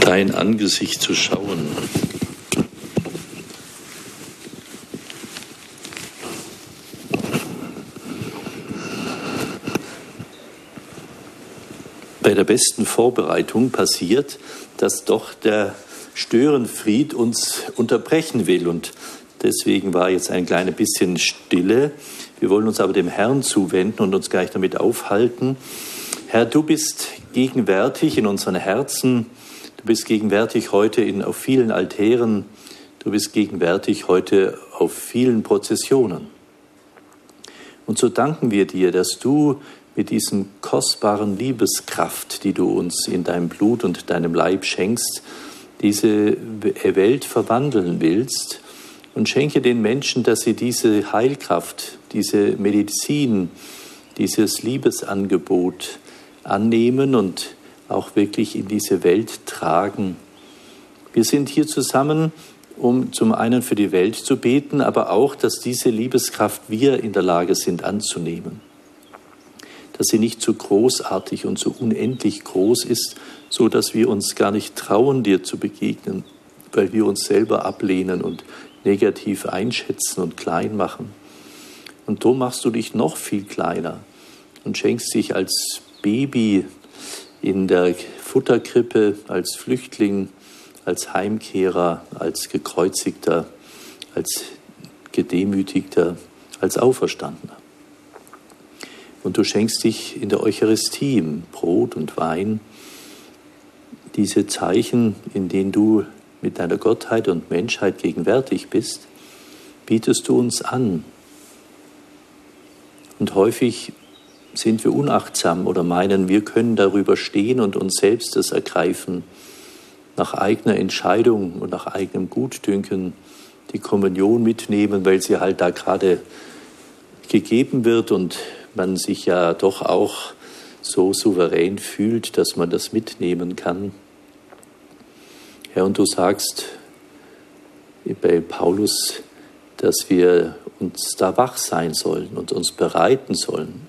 dein Angesicht zu schauen. Bei der besten Vorbereitung passiert, dass doch der Störenfried uns unterbrechen will. Und deswegen war jetzt ein kleines bisschen Stille. Wir wollen uns aber dem Herrn zuwenden und uns gleich damit aufhalten. Herr, du bist gegenwärtig in unseren Herzen. Du bist gegenwärtig heute auf vielen Altären. Du bist gegenwärtig heute auf vielen Prozessionen. Und so danken wir dir, dass du mit diesem kostbaren Liebeskraft, die du uns in deinem Blut und deinem Leib schenkst, diese Welt verwandeln willst und schenke den Menschen, dass sie diese Heilkraft, diese Medizin, dieses Liebesangebot annehmen und auch wirklich in diese Welt tragen. Wir sind hier zusammen, um zum einen für die Welt zu beten, aber auch, dass diese Liebeskraft wir in der Lage sind anzunehmen. Dass sie nicht so großartig und so unendlich groß ist, so dass wir uns gar nicht trauen, dir zu begegnen, weil wir uns selber ablehnen und negativ einschätzen und klein machen. Und so machst du dich noch viel kleiner und schenkst dich als Baby in der Futterkrippe, als Flüchtling, als Heimkehrer, als Gekreuzigter, als Gedemütigter, als Auferstandener. Und du schenkst dich in der Eucharistie, Brot und Wein, diese Zeichen, in denen du mit deiner Gottheit und Menschheit gegenwärtig bist, bietest du uns an. Und häufig sind wir unachtsam oder meinen, wir können darüber stehen und uns selbst das ergreifen, nach eigener Entscheidung und nach eigenem Gutdünken die Kommunion mitnehmen, weil sie halt da gerade gegeben wird und man sich ja doch auch so souverän fühlt, dass man das mitnehmen kann. Herr, und du sagst bei Paulus, dass wir uns da wach sein sollen und uns bereiten sollen.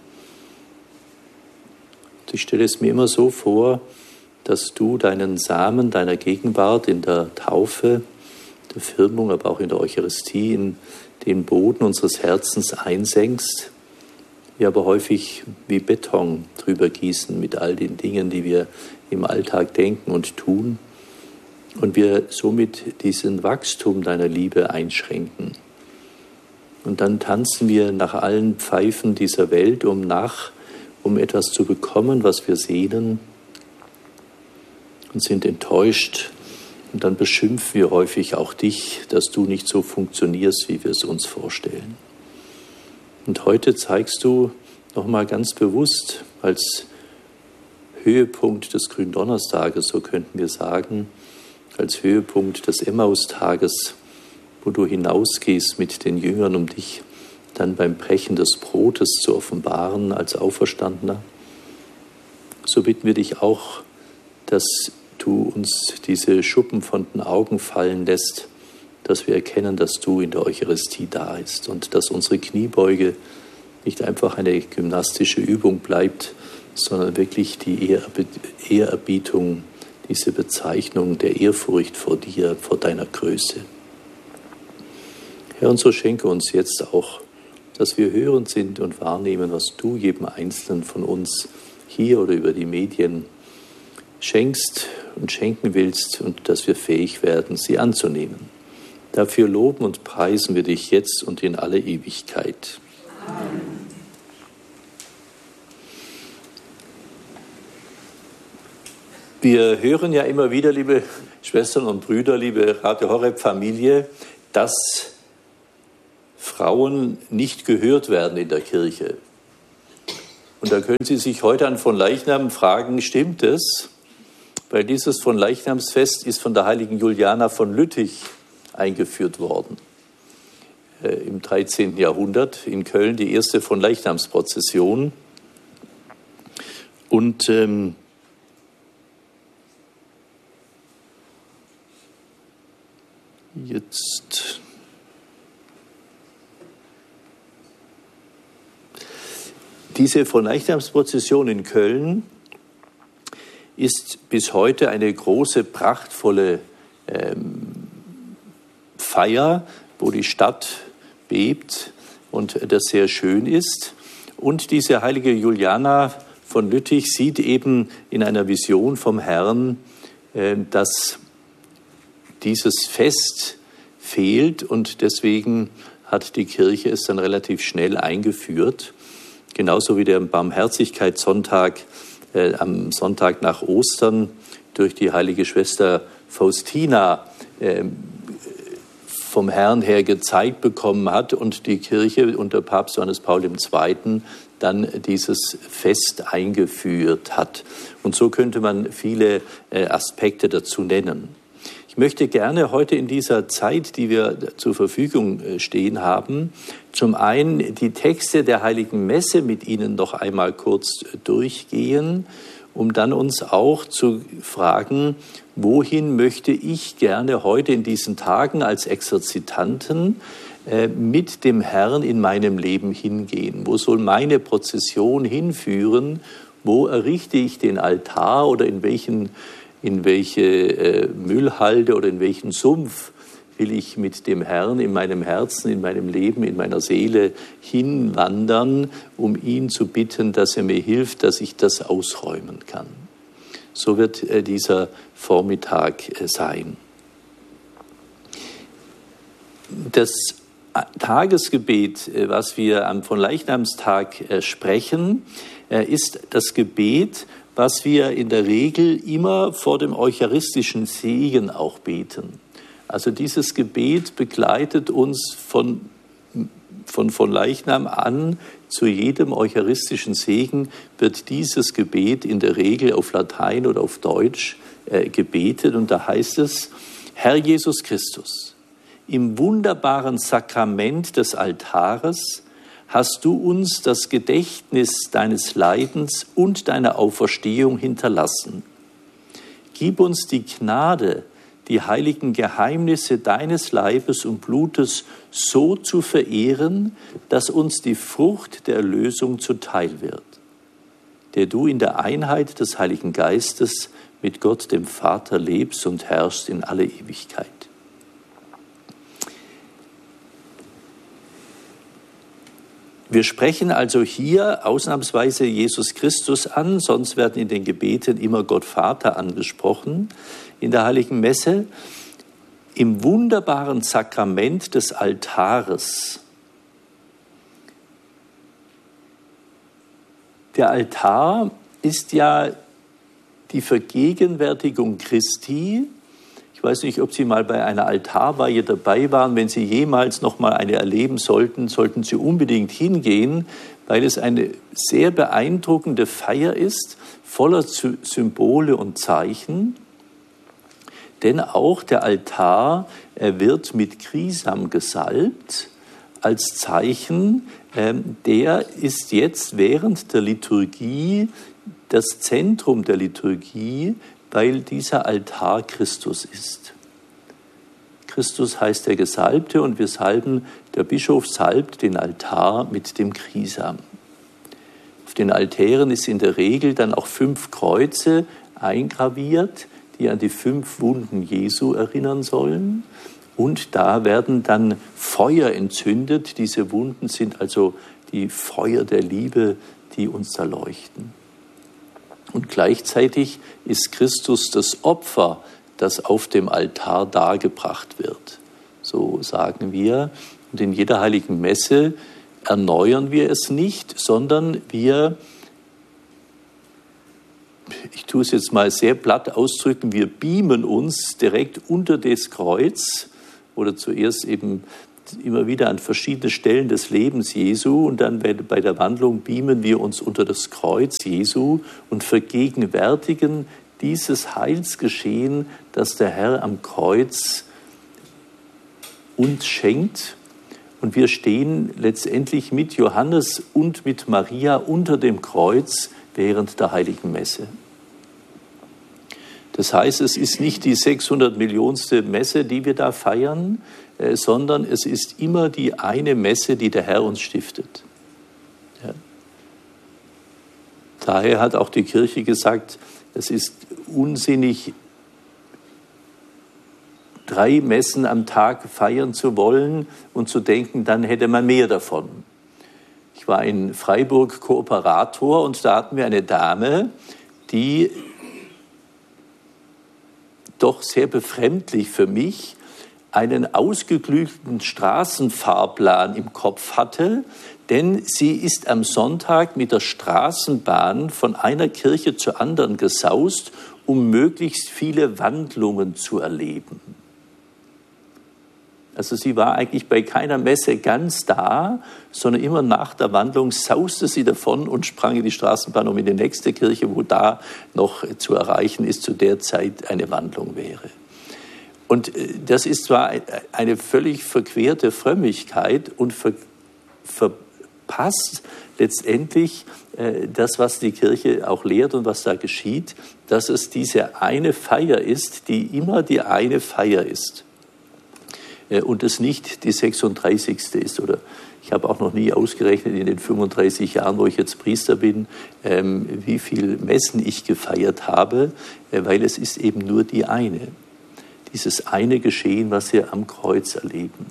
Und ich stelle es mir immer so vor, dass du deinen Samen deiner Gegenwart in der Taufe, der Firmung, aber auch in der Eucharistie in den Boden unseres Herzens einsenkst, wir aber häufig wie Beton drüber gießen mit all den Dingen, die wir im Alltag denken und tun und wir somit diesen Wachstum deiner Liebe einschränken. Und dann tanzen wir nach allen Pfeifen dieser Welt, um etwas zu bekommen, was wir sehnen und sind enttäuscht. Und dann beschimpfen wir häufig auch dich, dass du nicht so funktionierst, wie wir es uns vorstellen. Und heute zeigst du nochmal ganz bewusst als Höhepunkt des Gründonnerstages, so könnten wir sagen, als Höhepunkt des Emmaustages, wo du hinausgehst mit den Jüngern, um dich dann beim Brechen des Brotes zu offenbaren als Auferstandener. So bitten wir dich auch, dass du uns diese Schuppen von den Augen fallen lässt, dass wir erkennen, dass du in der Eucharistie da bist und dass unsere Kniebeuge nicht einfach eine gymnastische Übung bleibt, sondern wirklich die Ehrerbietung, diese Bezeichnung der Ehrfurcht vor dir, vor deiner Größe. Herr, und so schenke uns jetzt auch, dass wir hörend sind und wahrnehmen, was du jedem Einzelnen von uns hier oder über die Medien schenkst und schenken willst und dass wir fähig werden, sie anzunehmen. Dafür loben und preisen wir dich jetzt und in alle Ewigkeit. Amen. Wir hören ja immer wieder, liebe Schwestern und Brüder, liebe Radio Horeb-Familie, dass Frauen nicht gehört werden in der Kirche. Und da können Sie sich heute an Fronleichnam fragen, stimmt es? Weil dieses Fronleichnamsfest ist von der heiligen Juliana von Lüttich eingeführt worden. Im 13. Jahrhundert in Köln die erste Fronleichnamsprozession. Und jetzt diese Fronleichnamsprozession in Köln ist bis heute eine große, prachtvolle Feier, wo die Stadt bebt und das sehr schön ist. Und diese heilige Juliana von Lüttich sieht eben in einer Vision vom Herrn, dass dieses Fest fehlt und deswegen hat die Kirche es dann relativ schnell eingeführt. Genauso wie der Barmherzigkeitssonntag am Sonntag nach Ostern durch die heilige Schwester Faustina vom Herrn her gezeigt bekommen hat und die Kirche unter Papst Johannes Paul II. Dann dieses Fest eingeführt hat. Und so könnte man viele Aspekte dazu nennen. Ich möchte gerne heute in dieser Zeit, die wir zur Verfügung stehen haben, zum einen die Texte der Heiligen Messe mit Ihnen noch einmal kurz durchgehen, um dann uns auch zu fragen, wohin möchte ich gerne heute in diesen Tagen als Exerzitanten mit dem Herrn in meinem Leben hingehen? Wo soll meine Prozession hinführen? Wo errichte ich den Altar oder in welche Müllhalde oder in welchen Sumpf will ich mit dem Herrn in meinem Herzen, in meinem Leben, in meiner Seele hinwandern, um ihn zu bitten, dass er mir hilft, dass ich das ausräumen kann. So wird dieser Vormittag sein. Das Tagesgebet, was wir am Fronleichnamstag sprechen, ist das Gebet, was wir in der Regel immer vor dem eucharistischen Segen auch beten. Also dieses Gebet begleitet uns von Leichnam an zu jedem eucharistischen Segen wird dieses Gebet in der Regel auf Latein oder auf Deutsch gebetet. Und da heißt es: Herr Jesus Christus, im wunderbaren Sakrament des Altares hast du uns das Gedächtnis deines Leidens und deiner Auferstehung hinterlassen. Gib uns die Gnade, die heiligen Geheimnisse deines Leibes und Blutes so zu verehren, dass uns die Frucht der Erlösung zuteil wird, der du in der Einheit des Heiligen Geistes mit Gott dem Vater lebst und herrschst in alle Ewigkeit. Wir sprechen also hier ausnahmsweise Jesus Christus an, sonst werden in den Gebeten immer Gott Vater angesprochen. In der Heiligen Messe, im wunderbaren Sakrament des Altares. Der Altar ist ja die Vergegenwärtigung Christi. Ich weiß nicht, ob Sie mal bei einer Altarweihe dabei waren. Wenn Sie jemals noch mal eine erleben sollten, sollten Sie unbedingt hingehen, weil es eine sehr beeindruckende Feier ist, voller Symbole und Zeichen. Denn auch der Altar wird mit Chrisam gesalbt als Zeichen. Der ist jetzt während der Liturgie das Zentrum der Liturgie, weil dieser Altar Christus ist. Christus heißt der Gesalbte und der Bischof salbt den Altar mit dem Chrisam. Auf den Altären ist in der Regel dann auch 5 Kreuze eingraviert, die an die 5 Wunden Jesu erinnern sollen. Und da werden dann Feuer entzündet. Diese Wunden sind also die Feuer der Liebe, die uns da leuchten. Und gleichzeitig ist Christus das Opfer, das auf dem Altar dargebracht wird. So sagen wir. Und in jeder heiligen Messe erneuern wir es nicht, sondern ich tue es jetzt mal sehr platt ausdrücken, wir beamen uns direkt unter das Kreuz oder zuerst eben immer wieder an verschiedene Stellen des Lebens Jesu und dann bei der Wandlung beamen wir uns unter das Kreuz Jesu und vergegenwärtigen dieses Heilsgeschehen, das der Herr am Kreuz uns schenkt. Und wir stehen letztendlich mit Johannes und mit Maria unter dem Kreuz während der Heiligen Messe. Das heißt, es ist nicht die 600 Millionste Messe, die wir da feiern, sondern es ist immer die eine Messe, die der Herr uns stiftet. Ja. Daher hat auch die Kirche gesagt, es ist unsinnig, 3 Messen am Tag feiern zu wollen und zu denken, dann hätte man mehr davon. Ich war in Freiburg Kooperator und da hatten wir eine Dame, die doch sehr befremdlich für mich einen ausgeklügelten Straßenfahrplan im Kopf hatte, denn sie ist am Sonntag mit der Straßenbahn von einer Kirche zur anderen gesaust, um möglichst viele Wandlungen zu erleben. Also sie war eigentlich bei keiner Messe ganz da, sondern immer nach der Wandlung sauste sie davon und sprang in die Straßenbahn, um in die nächste Kirche, wo da noch zu erreichen ist, zu der Zeit eine Wandlung wäre. Und das ist zwar eine völlig verquerte Frömmigkeit und verpasst letztendlich das, was die Kirche auch lehrt und was da geschieht, dass es diese eine Feier ist, die immer die eine Feier ist. Und es nicht die 36. ist. Oder ich habe auch noch nie ausgerechnet in den 35 Jahren, wo ich jetzt Priester bin, wie viele Messen ich gefeiert habe, weil es ist eben nur die eine. Dieses eine Geschehen, was wir am Kreuz erleben.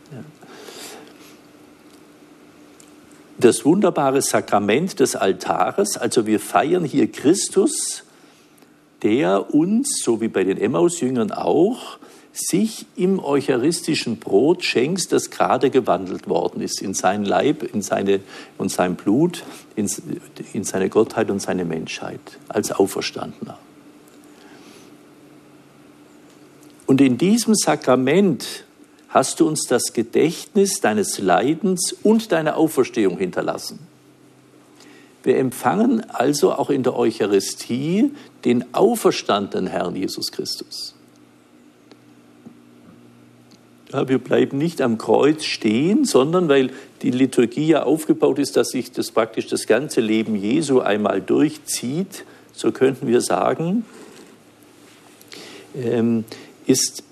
Das wunderbare Sakrament des Altares, also wir feiern hier Christus, der uns, so wie bei den Emmaus-Jüngern auch, sich im eucharistischen Brot schenkt, das gerade gewandelt worden ist in seinen Leib, in sein Blut, in seine Gottheit und seine Menschheit als Auferstandener. Und in diesem Sakrament hast du uns das Gedächtnis deines Leidens und deiner Auferstehung hinterlassen. Wir empfangen also auch in der Eucharistie den auferstandenen Herrn Jesus Christus. Ja, wir bleiben nicht am Kreuz stehen, sondern weil die Liturgie ja aufgebaut ist, dass sich das praktisch das ganze Leben Jesu einmal durchzieht, so könnten wir sagen, ist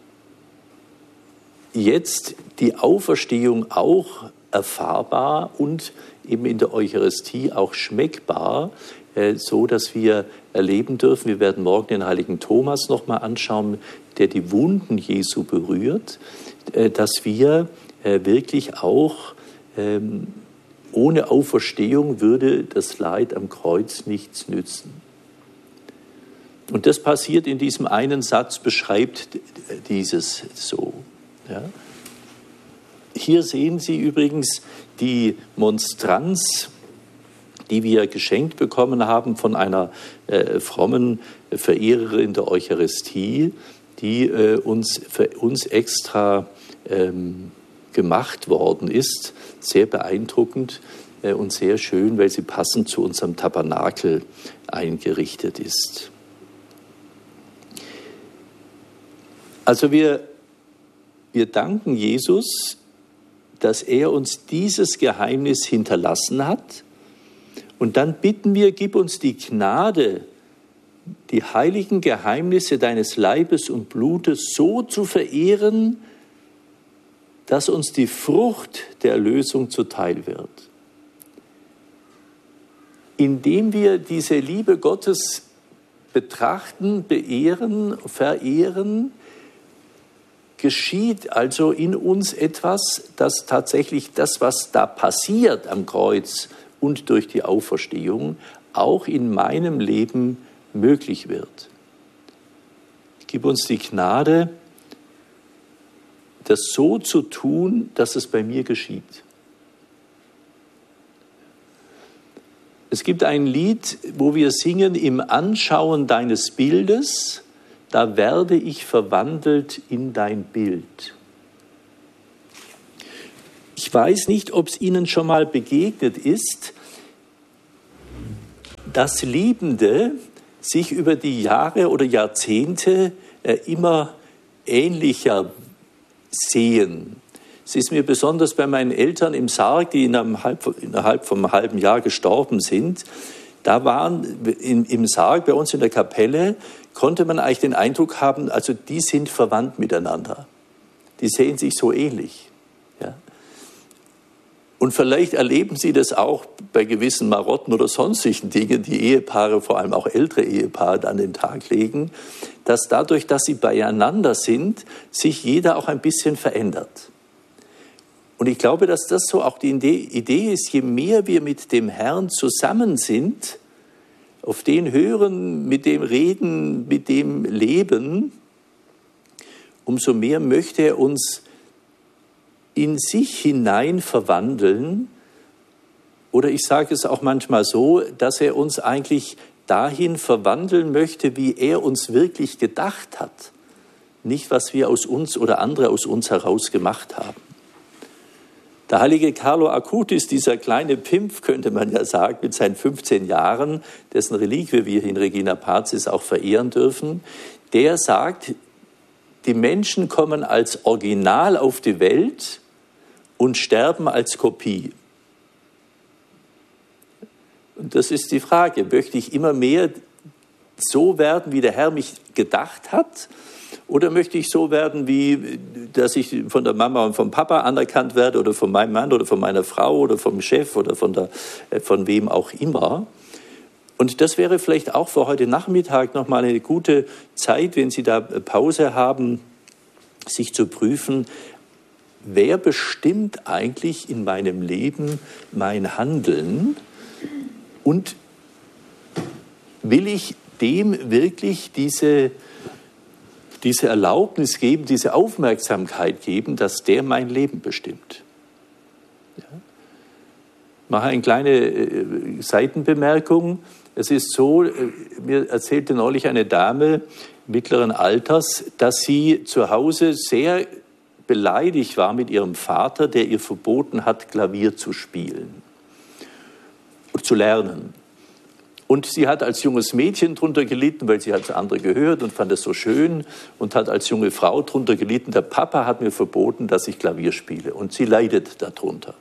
jetzt die Auferstehung auch erfahrbar und eben in der Eucharistie auch schmeckbar, so dass wir erleben dürfen. Wir werden morgen den heiligen Thomas noch mal anschauen, der die Wunden Jesu berührt, dass wir wirklich auch ohne Auferstehung würde das Leid am Kreuz nichts nützen. Und das passiert in diesem einen Satz, beschreibt dieses so. Ja. Hier sehen Sie übrigens die Monstranz, die wir geschenkt bekommen haben von einer frommen Verehrerin der Eucharistie, die für uns extra gemacht worden ist. Sehr beeindruckend und sehr schön, weil sie passend zu unserem Tabernakel eingerichtet ist. Also wir danken Jesus, dass er uns dieses Geheimnis hinterlassen hat. Und dann bitten wir, gib uns die Gnade, die heiligen Geheimnisse deines Leibes und Blutes so zu verehren, dass uns die Frucht der Erlösung zuteil wird. Indem wir diese Liebe Gottes betrachten, beehren, verehren, geschieht also in uns etwas, dass tatsächlich das, was da passiert am Kreuz und durch die Auferstehung, auch in meinem Leben möglich wird. Gib uns die Gnade, das so zu tun, dass es bei mir geschieht. Es gibt ein Lied, wo wir singen, im Anschauen deines Bildes, da werde ich verwandelt in dein Bild. Ich weiß nicht, ob es Ihnen schon mal begegnet ist, dass Liebende sich über die Jahre oder Jahrzehnte immer ähnlicher sehen. Es ist mir besonders bei meinen Eltern im Sarg, die innerhalb von einem halben Jahr gestorben sind, da waren im Sarg bei uns in der Kapelle, konnte man eigentlich den Eindruck haben, also die sind verwandt miteinander. Die sehen sich so ähnlich. Ja. Und vielleicht erleben Sie das auch bei gewissen Marotten oder sonstigen Dingen, die Ehepaare, vor allem auch ältere Ehepaare, an den Tag legen, dass dadurch, dass sie beieinander sind, sich jeder auch ein bisschen verändert. Und ich glaube, dass das so auch die Idee ist, je mehr wir mit dem Herrn zusammen sind, auf den hören, mit dem reden, mit dem leben, umso mehr möchte er uns in sich hinein verwandeln. Oder ich sage es auch manchmal so, dass er uns eigentlich dahin verwandeln möchte, wie er uns wirklich gedacht hat. Nicht, was wir aus uns oder andere aus uns heraus gemacht haben. Der heilige Carlo Acutis, dieser kleine Pimpf, könnte man ja sagen, mit seinen 15 Jahren, dessen Reliquie wir in Regina Pazis auch verehren dürfen, der sagt, die Menschen kommen als Original auf die Welt und sterben als Kopie. Und das ist die Frage, möchte ich immer mehr so werden, wie der Herr mich gedacht hat? Oder möchte ich so werden, wie dass ich von der Mama und vom Papa anerkannt werde oder von meinem Mann oder von meiner Frau oder vom Chef oder von wem auch immer? Und das wäre vielleicht auch für heute Nachmittag nochmal eine gute Zeit, wenn Sie da Pause haben, sich zu prüfen, wer bestimmt eigentlich in meinem Leben mein Handeln und will ich dem wirklich diese Erlaubnis geben, diese Aufmerksamkeit geben, dass der mein Leben bestimmt. Ja. Ich mache eine kleine Seitenbemerkung. Es ist so, mir erzählte neulich eine Dame mittleren Alters, dass sie zu Hause sehr beleidigt war mit ihrem Vater, der ihr verboten hat, Klavier zu spielen und zu lernen. Und sie hat als junges Mädchen drunter gelitten, weil sie hat andere gehört und fand es so schön und hat als junge Frau drunter gelitten, der Papa hat mir verboten, dass ich Klavier spiele. Und sie leidet darunter.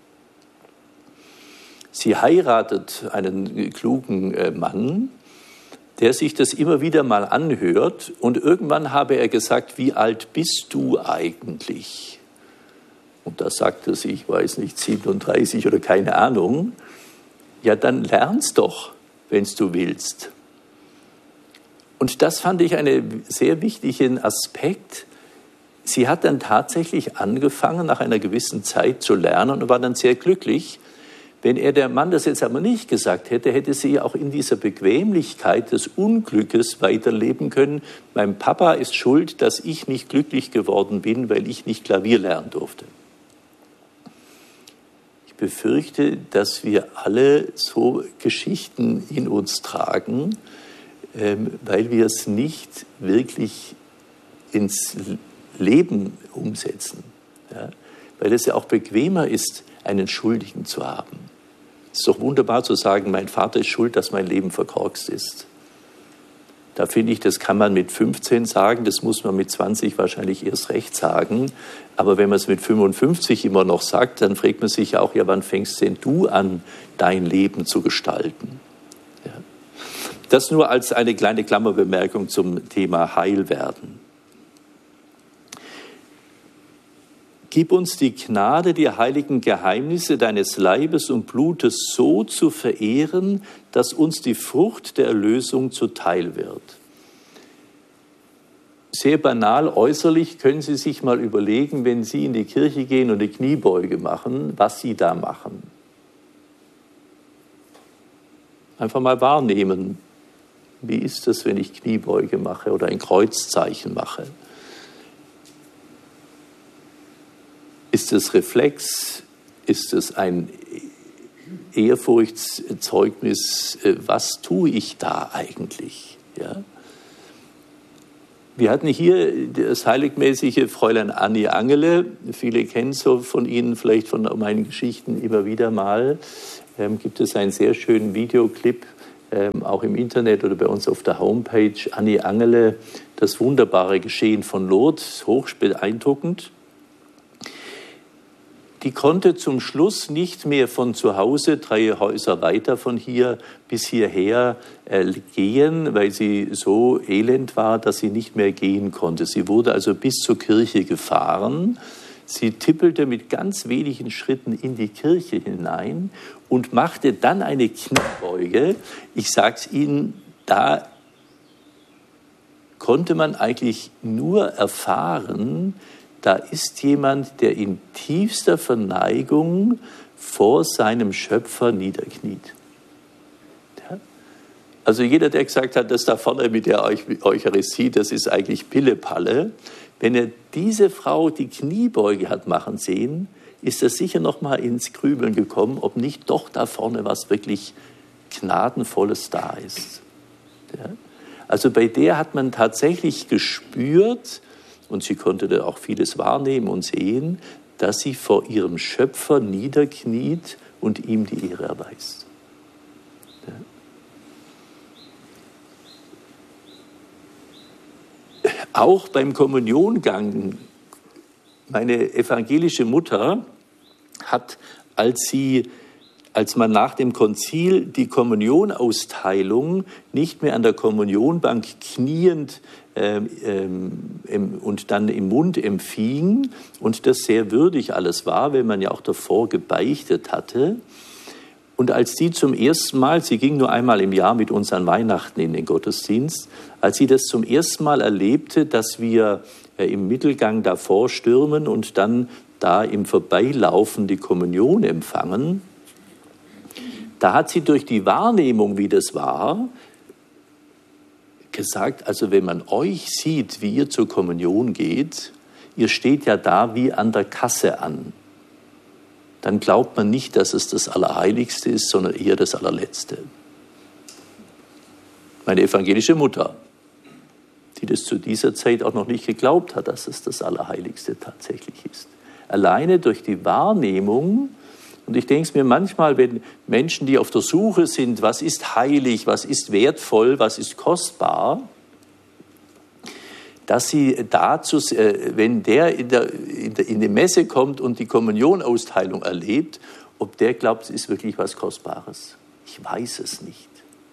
Sie heiratet einen klugen Mann, der sich das immer wieder mal anhört. Und irgendwann habe er gesagt, wie alt bist du eigentlich? Und da sagte sie, ich weiß nicht, 37 oder keine Ahnung. Ja, dann lern's doch, wenn du willst. Und das fand ich einen sehr wichtigen Aspekt. Sie hat dann tatsächlich angefangen, nach einer gewissen Zeit zu lernen und war dann sehr glücklich. Wenn der Mann das jetzt aber nicht gesagt hätte, hätte sie auch in dieser Bequemlichkeit des Unglückes weiterleben können. Mein Papa ist schuld, dass ich nicht glücklich geworden bin, weil ich nicht Klavier lernen durfte. Ich befürchte, dass wir alle so Geschichten in uns tragen, weil wir es nicht wirklich ins Leben umsetzen. Ja? Weil es ja auch bequemer ist, einen Schuldigen zu haben. Es ist doch wunderbar zu sagen, mein Vater ist schuld, dass mein Leben verkorkst ist. Da finde ich, das kann man mit 15 sagen, das muss man mit 20 wahrscheinlich erst recht sagen. Aber wenn man es mit 55 immer noch sagt, dann fragt man sich auch, ja, wann fängst denn du an, dein Leben zu gestalten? Ja. Das nur als eine kleine Klammerbemerkung zum Thema Heilwerden. Gib uns die Gnade, die heiligen Geheimnisse deines Leibes und Blutes so zu verehren, dass uns die Frucht der Erlösung zuteil wird. Sehr banal äußerlich können Sie sich mal überlegen, wenn Sie in die Kirche gehen und eine Kniebeuge machen, was Sie da machen. Einfach mal wahrnehmen, wie ist das, wenn ich Kniebeuge mache oder ein Kreuzzeichen mache. Ist es Reflex? Ist es ein Ehrfurchtszeugnis? Was tue ich da eigentlich? Ja? Wir hatten hier das heiligmäßige Fräulein Annie Angele. Viele kennen so von Ihnen, vielleicht von meinen Geschichten immer wieder mal. Gibt es einen sehr schönen Videoclip, auch im Internet oder bei uns auf der Homepage. Annie Angele, das wunderbare Geschehen von Lourdes, hoch beeindruckend. Die konnte zum Schluss nicht mehr von zu Hause, 3 Häuser weiter von hier bis hierher gehen, weil sie so elend war, dass sie nicht mehr gehen konnte. Sie wurde also bis zur Kirche gefahren. Sie tippelte mit ganz wenigen Schritten in die Kirche hinein und machte dann eine Kniebeuge. Ich sage es Ihnen, da konnte man eigentlich nur erfahren, da ist jemand, der in tiefster Verneigung vor seinem Schöpfer niederkniet. Ja? Also jeder, der gesagt hat, das da vorne mit der Eucharistie, das ist eigentlich Pillepalle, wenn er diese Frau die Kniebeuge hat machen sehen, ist er sicher noch mal ins Grübeln gekommen, ob nicht doch da vorne was wirklich Gnadenvolles da ist. Ja? Also bei der hat man tatsächlich gespürt, und sie konnte da auch vieles wahrnehmen und sehen, dass sie vor ihrem Schöpfer niederkniet und ihm die Ehre erweist. Ja. Auch beim Kommuniongang, meine evangelische Mutter hat, als man nach dem Konzil die Kommunionausteilung nicht mehr an der Kommunionbank kniend und dann im Mund empfing und das sehr würdig alles war, weil man ja auch davor gebeichtet hatte. Und als sie zum ersten Mal, sie ging nur einmal im Jahr mit uns an Weihnachten in den Gottesdienst, als sie das zum ersten Mal erlebte, dass wir im Mittelgang davor stürmen und dann da im Vorbeilaufen die Kommunion empfangen, da hat sie durch die Wahrnehmung, wie das war, gesagt, also wenn man euch sieht, wie ihr zur Kommunion geht, ihr steht ja da wie an der Kasse an. Dann glaubt man nicht, dass es das Allerheiligste ist, sondern eher das Allerletzte. Meine evangelische Mutter, die das zu dieser Zeit auch noch nicht geglaubt hat, dass es das Allerheiligste tatsächlich ist. Alleine durch die Wahrnehmung. Und ich denke es mir manchmal, wenn Menschen, die auf der Suche sind, was ist heilig, was ist wertvoll, was ist kostbar, dass sie dazu, wenn der in die Messe kommt und die Kommunionausteilung erlebt, ob der glaubt, es ist wirklich was Kostbares. Ich weiß es nicht.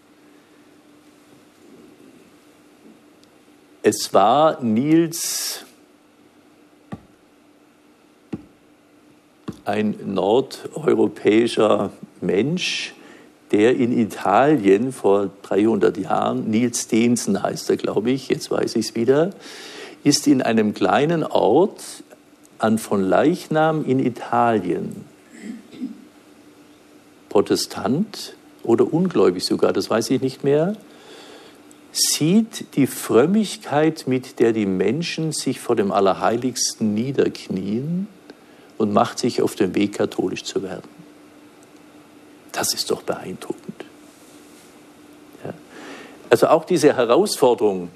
Es war Niels, ein nordeuropäischer Mensch, der in Italien vor 300 Jahren, Niels Steensen heißt er, glaube ich, jetzt weiß ich es wieder, ist in einem kleinen Ort an von Leichnam in Italien, Protestant oder ungläubig sogar, das weiß ich nicht mehr, sieht die Frömmigkeit, mit der die Menschen sich vor dem Allerheiligsten niederknien und macht sich auf den Weg, katholisch zu werden. Das ist doch beeindruckend. Ja. Also auch diese Herausforderung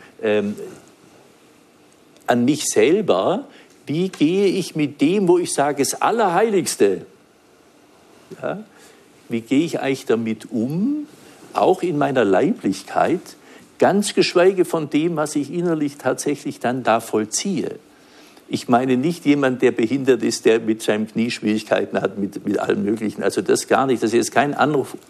an mich selber, wie gehe ich mit dem, wo ich sage, das Allerheiligste, ja, wie gehe ich eigentlich damit um, auch in meiner Leiblichkeit, ganz geschweige von dem, was ich innerlich tatsächlich dann da vollziehe. Ich meine nicht jemand, der behindert ist, der mit seinen Knieschwierigkeiten hat, mit allem Möglichen. Also das gar nicht. Das ist jetzt kein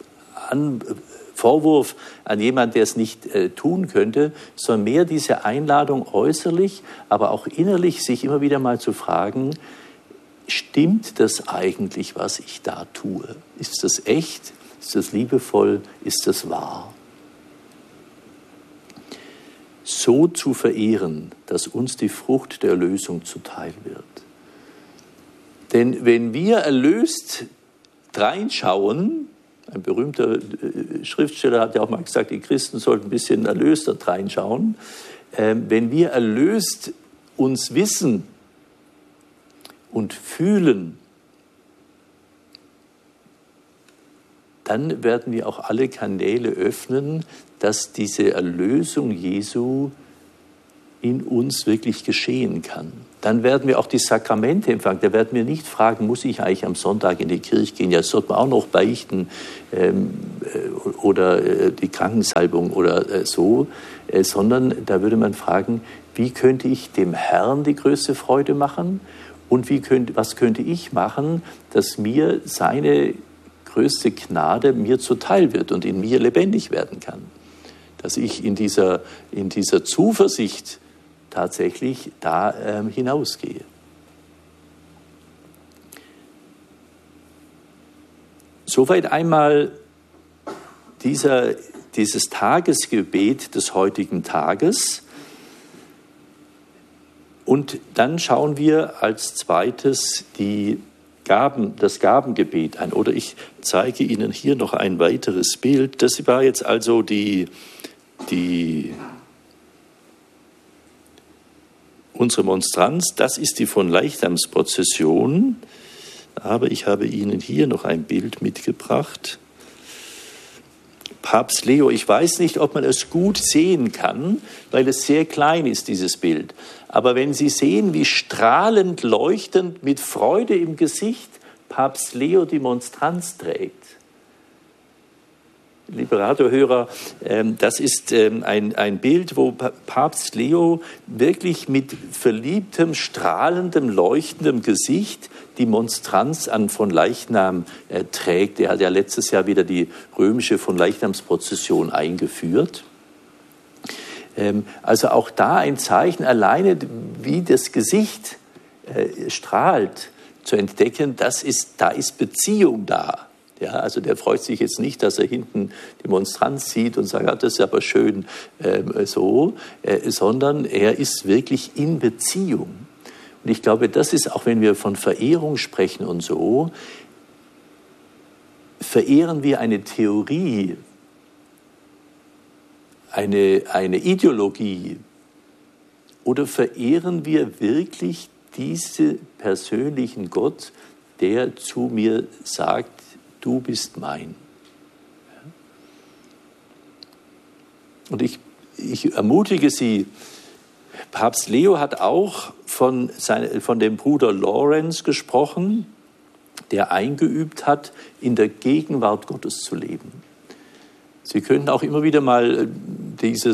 Vorwurf an jemanden, der es nicht tun könnte, sondern mehr diese Einladung äußerlich, aber auch innerlich, sich immer wieder mal zu fragen, stimmt das eigentlich, was ich da tue? Ist das echt? Ist das liebevoll? Ist das wahr? So zu verehren, dass uns die Frucht der Erlösung zuteil wird. Denn wenn wir erlöst reinschauen, ein berühmter Schriftsteller hat ja auch mal gesagt, die Christen sollten ein bisschen erlöster reinschauen, wenn wir erlöst uns wissen und fühlen, dann werden wir auch alle Kanäle öffnen, dass diese Erlösung Jesu in uns wirklich geschehen kann. Dann werden wir auch die Sakramente empfangen. Da werden wir nicht fragen, muss ich eigentlich am Sonntag in die Kirche gehen? Ja, das sollte man auch noch beichten oder die Krankensalbung oder so, sondern da würde man fragen, wie könnte ich dem Herrn die größte Freude machen und was könnte ich machen, dass mir seine größte Gnade mir zuteil wird und in mir lebendig werden kann. Dass ich in dieser Zuversicht tatsächlich da hinausgehe. Soweit einmal dieses Tagesgebet des heutigen Tages. Und dann schauen wir als zweites das Gabengebet an. Oder ich zeige Ihnen hier noch ein weiteres Bild. Das war jetzt also unsere Monstranz. Das ist die von Leichnamsprozession. Aber ich habe Ihnen hier noch ein Bild mitgebracht. Papst Leo, ich weiß nicht, ob man es gut sehen kann, weil es sehr klein ist, dieses Bild. Aber wenn Sie sehen, wie strahlend, leuchtend, mit Freude im Gesicht Papst Leo die Monstranz trägt. Liebe Radiohörer, das ist ein Bild, wo Papst Leo wirklich mit verliebtem, strahlendem, leuchtendem Gesicht die Monstranz an von Leichnam trägt. Er hat ja letztes Jahr wieder die römische von Leichnamsprozession eingeführt. Also auch da ein Zeichen, alleine wie das Gesicht strahlt, zu entdecken, da ist Beziehung da. Ja, also der freut sich jetzt nicht, dass er hinten die Monstranz sieht und sagt, das ist aber schön sondern er ist wirklich in Beziehung. Und ich glaube, das ist auch, wenn wir von Verehrung sprechen und so, verehren wir eine Theorie, eine Ideologie, oder verehren wir wirklich diesen persönlichen Gott, der zu mir sagt, du bist mein. Und ich ermutige Sie, Papst Leo hat auch von dem Bruder Lawrence gesprochen, der eingeübt hat, in der Gegenwart Gottes zu leben. Sie könnten auch immer wieder mal diese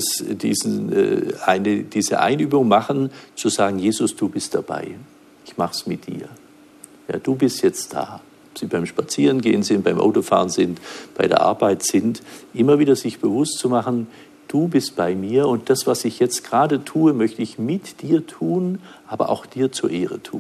Einübung machen, zu sagen, Jesus, du bist dabei, ich mach's mit dir. Ja, du bist jetzt da. Ob Sie beim Spazierengehen sind, beim Autofahren sind, bei der Arbeit sind, immer wieder sich bewusst zu machen, du bist bei mir und das, was ich jetzt gerade tue, möchte ich mit dir tun, aber auch dir zur Ehre tun.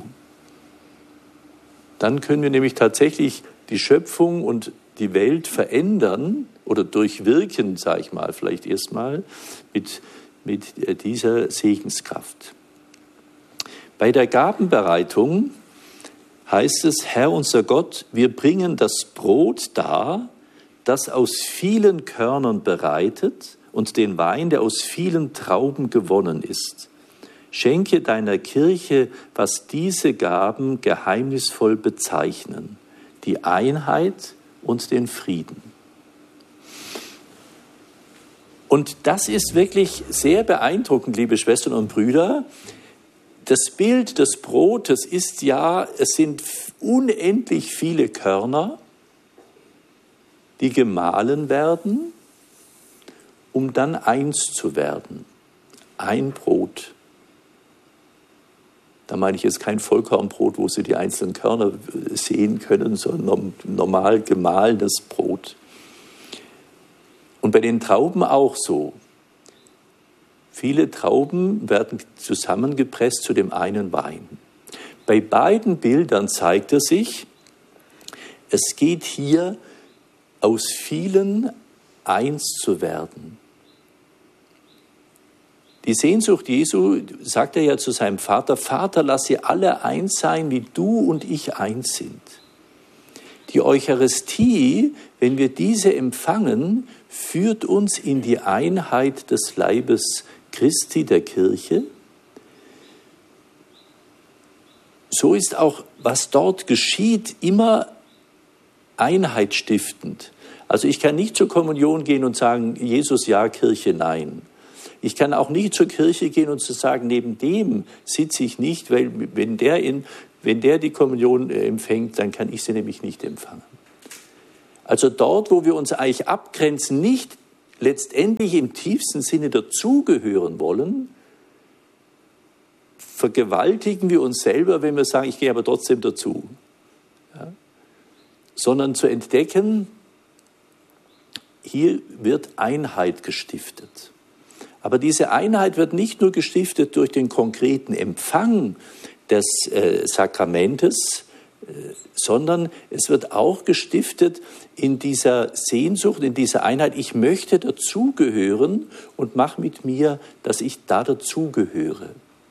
Dann können wir nämlich tatsächlich die Schöpfung und die Welt verändern oder durchwirken, sage ich mal, vielleicht erstmal mit dieser Segenskraft. Bei der Gabenbereitung heißt es, Herr unser Gott, wir bringen das Brot dar, das aus vielen Körnern bereitet und den Wein, der aus vielen Trauben gewonnen ist. Schenke deiner Kirche, was diese Gaben geheimnisvoll bezeichnen, die Einheit und den Frieden. Und das ist wirklich sehr beeindruckend, liebe Schwestern und Brüder. Das Bild des Brotes ist ja, es sind unendlich viele Körner, die gemahlen werden, um dann eins zu werden. Ein Brot. Da meine ich jetzt kein Vollkornbrot, wo Sie die einzelnen Körner sehen können, sondern normal gemahlenes Brot. Und bei den Trauben auch so. Viele Trauben werden zusammengepresst zu dem einen Wein. Bei beiden Bildern zeigt es sich, es geht hier aus vielen eins zu werden. Die Sehnsucht Jesu, sagt er ja zu seinem Vater, Vater, lass sie alle eins sein, wie du und ich eins sind. Die Eucharistie, wenn wir diese empfangen, führt uns in die Einheit des Leibes Christi, der Kirche. So ist auch, was dort geschieht, immer einheitsstiftend. Also ich kann nicht zur Kommunion gehen und sagen, Jesus ja, Kirche nein. Ich kann auch nicht zur Kirche gehen und zu sagen, neben dem sitze ich nicht, weil wenn der die Kommunion empfängt, dann kann ich sie nämlich nicht empfangen. Also dort, wo wir uns eigentlich abgrenzen, nicht letztendlich im tiefsten Sinne dazugehören wollen, vergewaltigen wir uns selber, wenn wir sagen, ich gehe aber trotzdem dazu. Ja? Sondern zu entdecken, hier wird Einheit gestiftet. Aber diese Einheit wird nicht nur gestiftet durch den konkreten Empfang des Sakramentes, sondern es wird auch gestiftet in dieser Sehnsucht, in dieser Einheit. Ich möchte dazugehören und mach mit mir, dass ich da dazugehöre.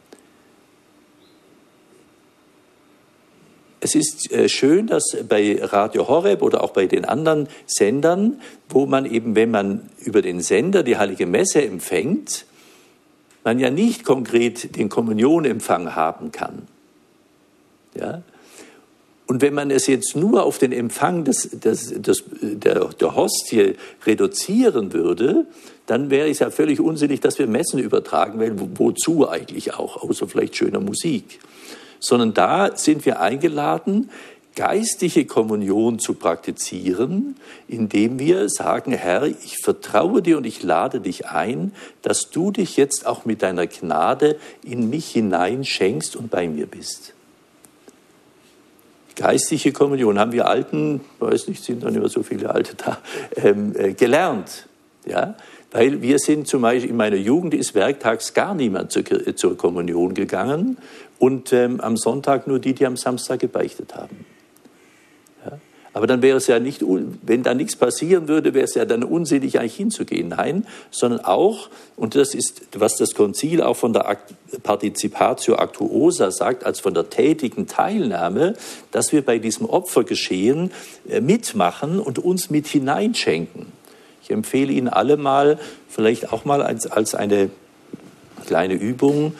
Es ist schön, dass bei Radio Horeb oder auch bei den anderen Sendern, wo man eben, wenn man über den Sender die Heilige Messe empfängt, man ja nicht konkret den Kommunionempfang haben kann. Ja? Und wenn man es jetzt nur auf den Empfang der Hostie reduzieren würde, dann wäre es ja völlig unsinnig, dass wir Messen übertragen, weil wozu eigentlich auch, außer vielleicht schöner Musik. Sondern da sind wir eingeladen, geistliche Kommunion zu praktizieren, indem wir sagen, Herr, ich vertraue dir und ich lade dich ein, dass du dich jetzt auch mit deiner Gnade in mich hineinschenkst und bei mir bist. Geistliche Kommunion haben wir Alten, weiß nicht, sind dann immer so viele Alte da, gelernt. Ja? Weil wir sind zum Beispiel, in meiner Jugend ist werktags gar niemand zur Kommunion gegangen und am Sonntag nur die am Samstag gebeichtet haben. Ja? Aber dann wäre es ja nicht, wenn da nichts passieren würde, wäre es ja dann unsinnig, eigentlich hinzugehen. Nein, sondern auch, und das ist, was das Konzil auch von der Participatio Actuosa sagt, als von der tätigen Teilnahme, dass wir bei diesem Opfergeschehen mitmachen und uns mit hineinschenken. Ich empfehle Ihnen alle mal, vielleicht auch mal als eine kleine Übung,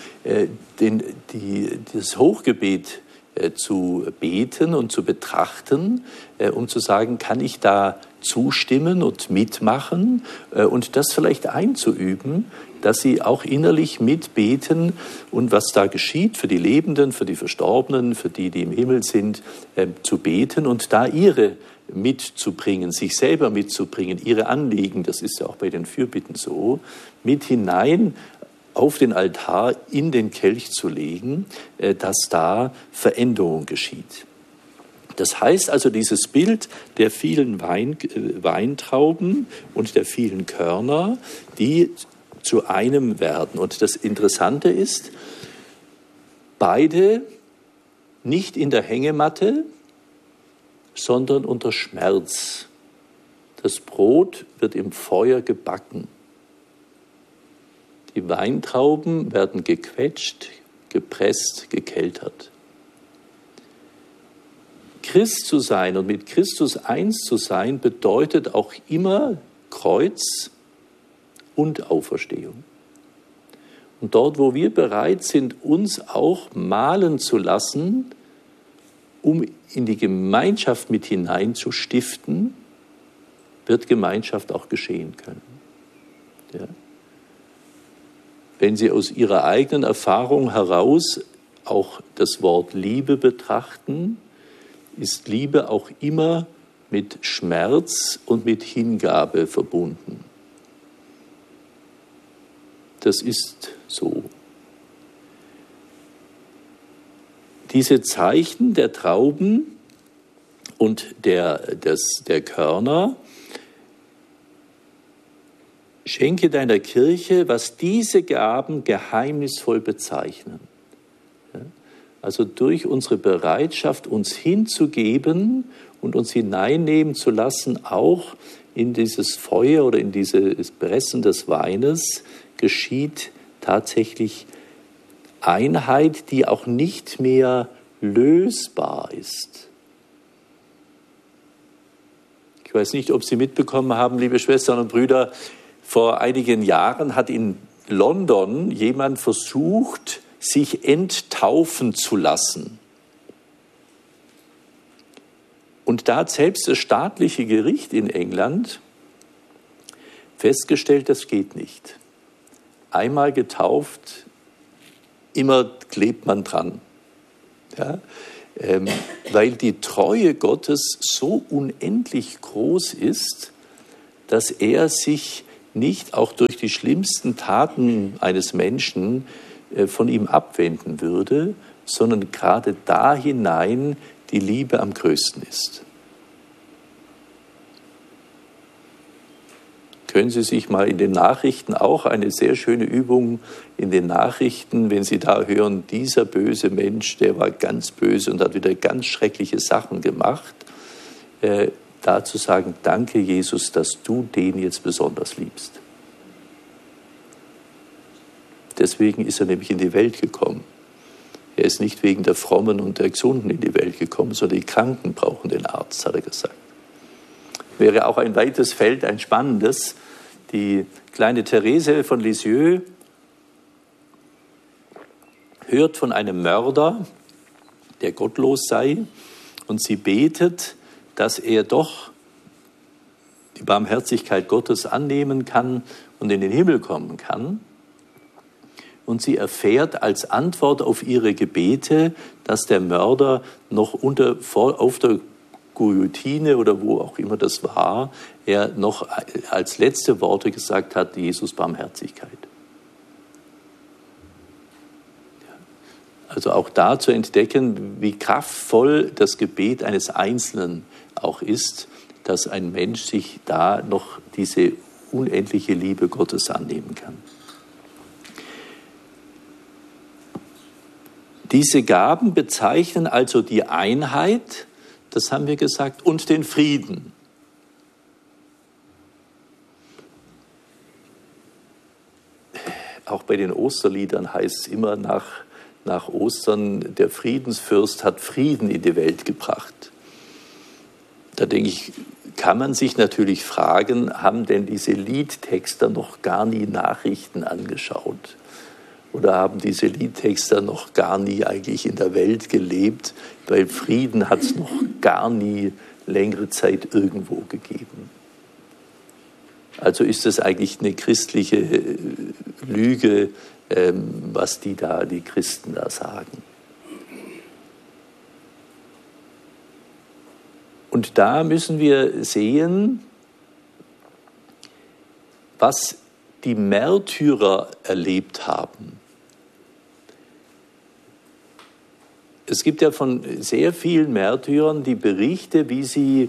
das Hochgebet zu beten und zu betrachten, um zu sagen, kann ich da zustimmen und mitmachen und das vielleicht einzuüben, dass Sie auch innerlich mitbeten und was da geschieht für die Lebenden, für die Verstorbenen, für die, die im Himmel sind, zu beten und da ihre mitzubringen, sich selber mitzubringen, ihre Anliegen, das ist ja auch bei den Fürbitten so, mit hinein auf den Altar in den Kelch zu legen, dass da Veränderung geschieht. Das heißt also, dieses Bild der vielen Weintrauben und der vielen Körner, die zu einem werden. Und das Interessante ist, beide nicht in der Hängematte, sondern unter Schmerz. Das Brot wird im Feuer gebacken. Die Weintrauben werden gequetscht, gepresst, gekeltert. Christ zu sein und mit Christus eins zu sein, bedeutet auch immer Kreuz und Auferstehung. Und dort, wo wir bereit sind, uns auch mahlen zu lassen, um in die Gemeinschaft mit hineinzustiften, wird Gemeinschaft auch geschehen können. Ja? Wenn Sie aus Ihrer eigenen Erfahrung heraus auch das Wort Liebe betrachten, ist Liebe auch immer mit Schmerz und mit Hingabe verbunden. Das ist so. Diese Zeichen der Trauben und der Körner, schenke deiner Kirche, was diese Gaben geheimnisvoll bezeichnen. Ja? Also durch unsere Bereitschaft, uns hinzugeben und uns hineinnehmen zu lassen, auch in dieses Feuer oder in dieses Pressen des Weines, geschieht tatsächlich Einheit, die auch nicht mehr lösbar ist. Ich weiß nicht, ob Sie mitbekommen haben, liebe Schwestern und Brüder, vor einigen Jahren hat in London jemand versucht, sich enttaufen zu lassen. Und da hat selbst das staatliche Gericht in England festgestellt, das geht nicht. Einmal getauft, immer klebt man dran. Ja? Weil die Treue Gottes so unendlich groß ist, dass er sich nicht auch durch die schlimmsten Taten eines Menschen von ihm abwenden würde, sondern gerade da hinein die Liebe am größten ist. können Sie sich mal in den Nachrichten, auch eine sehr schöne Übung in den Nachrichten, wenn Sie da hören, dieser böse Mensch, der war ganz böse und hat wieder ganz schreckliche Sachen gemacht, da zu sagen, danke Jesus, dass du den jetzt besonders liebst. Deswegen ist er nämlich in die Welt gekommen. Er ist nicht wegen der Frommen und der Gesunden in die Welt gekommen, sondern die Kranken brauchen den Arzt, hat er gesagt. Wäre auch ein weites Feld, ein spannendes. Die kleine Therese von Lisieux hört von einem Mörder, der gottlos sei, und sie betet, dass er doch die Barmherzigkeit Gottes annehmen kann und in den Himmel kommen kann. Und sie erfährt als Antwort auf ihre Gebete, dass der Mörder noch auf der Guillotine oder wo auch immer das war, er noch als letzte Worte gesagt hat, Jesus Barmherzigkeit. Also auch da zu entdecken, wie kraftvoll das Gebet eines Einzelnen auch ist, dass ein Mensch sich da noch diese unendliche Liebe Gottes annehmen kann. Diese Gaben bezeichnen also die Einheit, das haben wir gesagt, und den Frieden. Auch bei den Osterliedern heißt es immer nach Ostern, der Friedensfürst hat Frieden in die Welt gebracht. Da denke ich, kann man sich natürlich fragen, haben denn diese Liedtexter noch gar nie Nachrichten angeschaut? Oder haben diese Liedtexter noch gar nie eigentlich in der Welt gelebt? Weil Frieden hat es noch gar nie längere Zeit irgendwo gegeben. Also ist es eigentlich eine christliche Lüge, was die Christen da sagen. Und da müssen wir sehen, was die Märtyrer erlebt haben. Es gibt ja von sehr vielen Märtyrern die Berichte, wie sie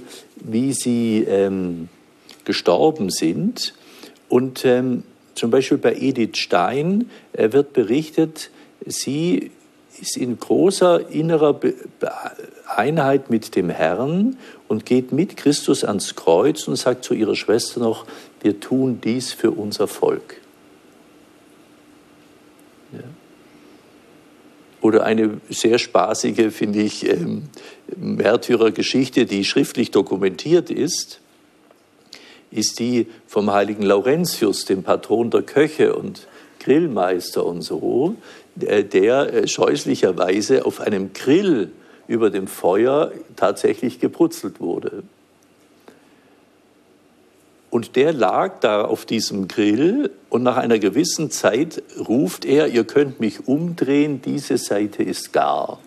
gestorben sind. Und zum Beispiel bei Edith Stein wird berichtet, sie ist in großer innerer Einheit mit dem Herrn und geht mit Christus ans Kreuz und sagt zu ihrer Schwester noch, wir tun dies für unser Volk. Ja. Oder eine sehr spaßige, finde ich, Märtyrergeschichte, die schriftlich dokumentiert ist die vom heiligen Laurentius, dem Patron der Köche und Grillmeister und so, der scheußlicherweise auf einem Grill über dem Feuer tatsächlich gebrutzelt wurde. Und der lag da auf diesem Grill und nach einer gewissen Zeit ruft er, ihr könnt mich umdrehen, diese Seite ist gar.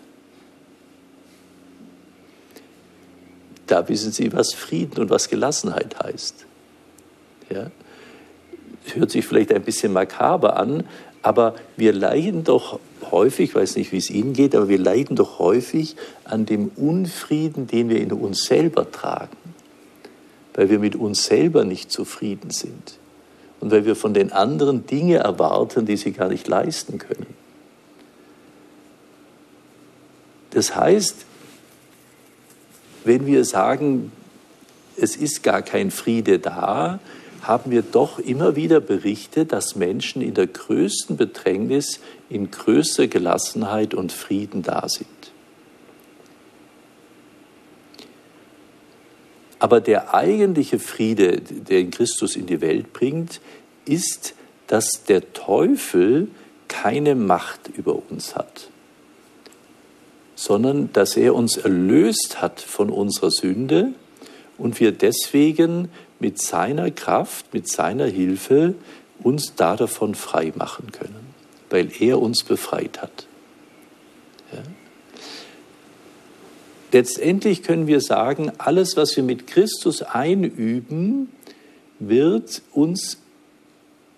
Da wissen Sie, was Frieden und was Gelassenheit heißt. Ja? Hört sich vielleicht ein bisschen makaber an, aber wir leiden doch häufig, ich weiß nicht, wie es Ihnen geht, aber wir leiden doch häufig an dem Unfrieden, den wir in uns selber tragen, weil wir mit uns selber nicht zufrieden sind und weil wir von den anderen Dinge erwarten, die sie gar nicht leisten können. Das heißt, wenn wir sagen, es ist gar kein Friede da, haben wir doch immer wieder Berichte, dass Menschen in der größten Bedrängnis in größter Gelassenheit und Frieden da sind. Aber der eigentliche Friede, den Christus in die Welt bringt, ist, dass der Teufel keine Macht über uns hat, sondern dass er uns erlöst hat von unserer Sünde und wir deswegen mit seiner Kraft, mit seiner Hilfe uns davon frei machen können, weil er uns befreit hat. Ja. Letztendlich können wir sagen, alles, was wir mit Christus einüben, wird uns